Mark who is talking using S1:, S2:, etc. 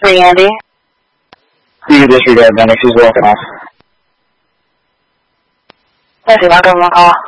S1: 3, Andy.
S2: You disregard Benny, she's walking off.
S1: Let's see, I'll give him a call.